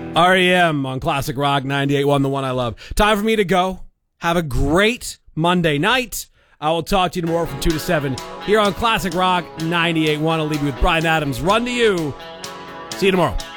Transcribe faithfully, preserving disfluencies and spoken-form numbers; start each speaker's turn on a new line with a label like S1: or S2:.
S1: R E M on Classic Rock ninety-eight point one, the one I love. Time for me to go. Have a great Monday night. I will talk to you tomorrow from two to seven here on Classic Rock ninety-eight point one. I'll leave you with Bryan Adams. Run to you. See you tomorrow.